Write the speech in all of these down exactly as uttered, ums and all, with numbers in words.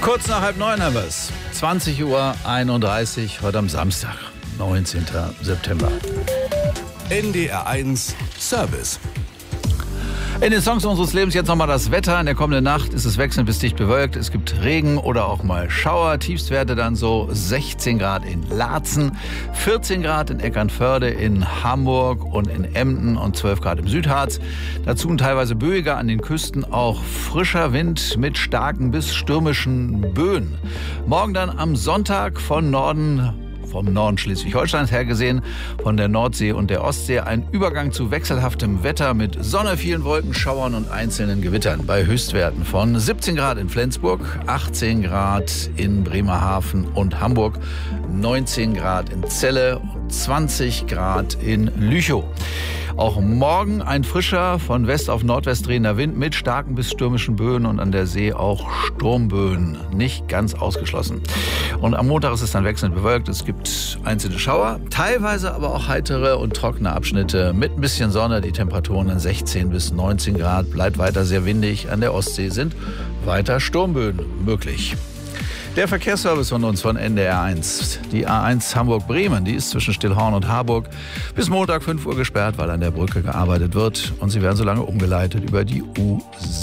Kurz nach halb neun haben wir es. zwanzig Uhr einunddreißig, heute am Samstag, neunzehnten September. N D R eins Service. In den Songs unseres Lebens jetzt nochmal das Wetter. In der kommenden Nacht ist es wechselnd bis dicht bewölkt. Es gibt Regen oder auch mal Schauer. Tiefstwerte dann so sechzehn Grad in Laatzen, vierzehn Grad in Eckernförde, in Hamburg und in Emden und zwölf Grad im Südharz. Dazu teilweise böiger an den Küsten, auch frischer Wind mit starken bis stürmischen Böen. Morgen dann am Sonntag von Norden vom Norden Schleswig-Holsteins her gesehen, von der Nordsee und der Ostsee, ein Übergang zu wechselhaftem Wetter mit Sonne, vielen Wolkenschauern und einzelnen Gewittern bei Höchstwerten von siebzehn Grad in Flensburg, achtzehn Grad in Bremerhaven und Hamburg, neunzehn Grad in Celle und zwanzig Grad in Lüchow. Auch morgen ein frischer, von West auf Nordwest drehender Wind mit starken bis stürmischen Böen und an der See auch Sturmböen. Nicht ganz ausgeschlossen. Und am Montag ist es dann wechselnd bewölkt. Es gibt einzelne Schauer, teilweise aber auch heitere und trockene Abschnitte mit ein bisschen Sonne. Die Temperaturen dann sechzehn bis neunzehn Grad. Bleibt weiter sehr windig. An der Ostsee sind weiter Sturmböen möglich. Der Verkehrsservice von uns von N D R eins. Die A eins Hamburg-Bremen, die ist zwischen Stillhorn und Harburg bis Montag fünf Uhr gesperrt, weil an der Brücke gearbeitet wird. Und sie werden so lange umgeleitet über die U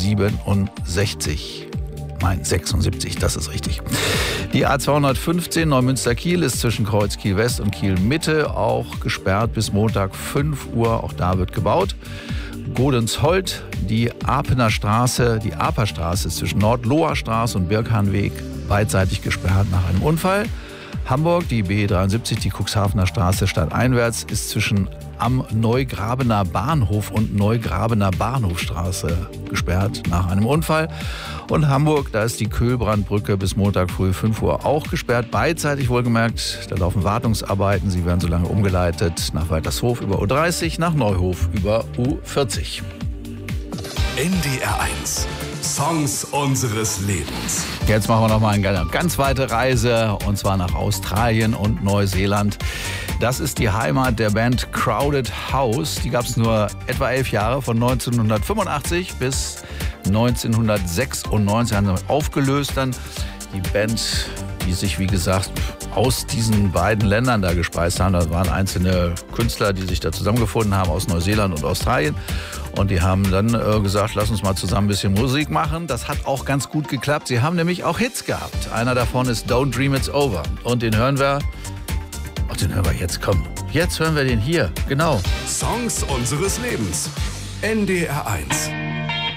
siebenundsechzig. Nein, sechsundsiebzig, das ist richtig. Die A zweihundertfünfzehn Neumünster-Kiel ist zwischen Kreuz Kiel-West und Kiel-Mitte auch gesperrt bis Montag fünf Uhr. Auch da wird gebaut. Godensholt, die Apener Straße, die Aperstraße ist zwischen Nordloher Straße und Birkhahnweg beidseitig gesperrt nach einem Unfall. Hamburg, die B dreiundsiebzig, die Cuxhavener Straße stadteinwärts, ist zwischen am Neugrabener Bahnhof und Neugrabener Bahnhofstraße gesperrt nach einem Unfall. Und Hamburg, da ist die Köhlbrandbrücke bis Montag früh fünf Uhr auch gesperrt. Beidseitig wohlgemerkt, da laufen Wartungsarbeiten. Sie werden so lange umgeleitet nach Waltershof über U dreißig, nach Neuhof über U vierzig. N D R eins. Songs unseres Lebens. Jetzt machen wir noch mal eine ganz weite Reise, und zwar nach Australien und Neuseeland. Das ist die Heimat der Band Crowded House. Die gab es nur etwa elf Jahre, von neunzehnhundertfünfundachtzig bis neunzehnhundertsechsundneunzig. Haben sie aufgelöst dann. Die Band, die sich wie gesagt aus diesen beiden Ländern da gespeist haben. Da waren einzelne Künstler, die sich da zusammengefunden haben aus Neuseeland und Australien. Und die haben dann äh, gesagt, lass uns mal zusammen ein bisschen Musik machen. Das hat auch ganz gut geklappt. Sie haben nämlich auch Hits gehabt. Einer davon ist Don't Dream It's Over. Und den hören wir, ach, den hören wir jetzt, komm. Jetzt hören wir den hier, genau. Songs unseres Lebens. N D R eins.